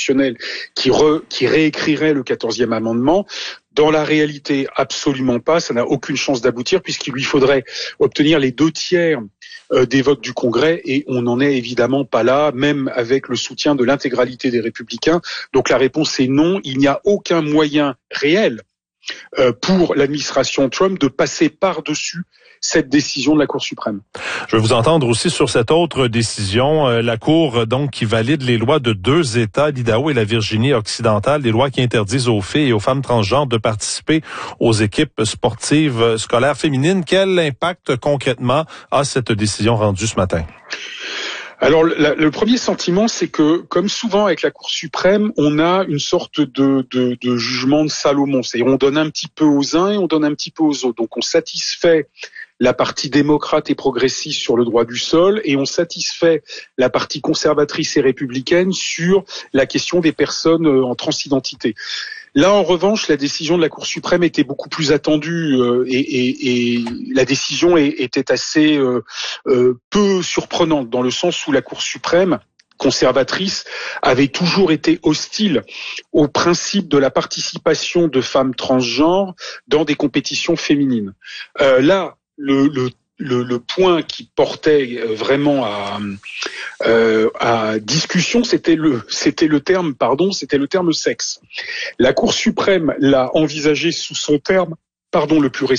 constitutionnel qui réécrirait le 14e amendement. Dans la réalité, absolument pas. Ça n'a aucune chance d'aboutir puisqu'il lui faudrait obtenir les 2/3 des votes du Congrès et on n'en est évidemment pas là, même avec le soutien de l'intégralité des Républicains. Donc la réponse est non. Il n'y a aucun moyen réel pour l'administration Trump de passer par-dessus cette décision de la Cour suprême. Je veux vous entendre aussi sur cette autre décision. La Cour, donc, qui valide les lois de 2 États, l'Idaho et la Virginie occidentale, des lois qui interdisent aux filles et aux femmes transgenres de participer aux équipes sportives scolaires féminines. Quel impact concrètement a cette décision rendue ce matin? Alors, le premier sentiment, c'est que, comme souvent avec la Cour suprême, on a une sorte de jugement de Salomon. C'est-à-dire, on donne un petit peu aux uns et on donne un petit peu aux autres. Donc, on satisfait la partie démocrate et progressiste sur le droit du sol et on satisfait la partie conservatrice et républicaine sur la question des personnes en transidentité. Là, en revanche, la décision de la Cour suprême était beaucoup plus attendue et la décision était assez peu surprenante dans le sens où la Cour suprême conservatrice avait toujours été hostile au principe de la participation de femmes transgenres dans des compétitions féminines. Là, le point qui portait vraiment à discussion, c'était le terme sexe. La Cour suprême l'a envisagé sous son terme, le plus récent.